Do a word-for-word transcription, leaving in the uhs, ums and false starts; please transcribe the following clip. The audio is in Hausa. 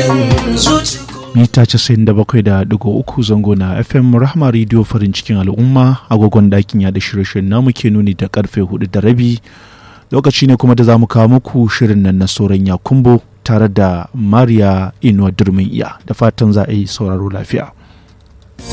mita casa'in da bakwai da digo uku zango na F M Rahma Radio farin cikin al'umma. Agogon dakin ya da shirye-shiryen namu ke nuni da karfe hudu da rabi. Lokaci ne kuma da za mu kawo muku shirin nan na Soran Yakumbo tare da Mariya Inuwa Durmin Iya. Da fatan za a yi sauraro lafiya.